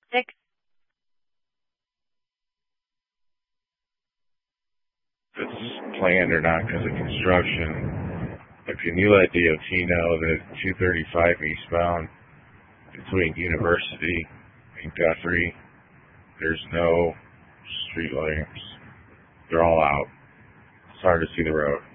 6. If it's planned or not because of construction. Can you let DOT know that 235 eastbound between University and Guthrie, there's no street lamps. They're all out. It's hard to see the road.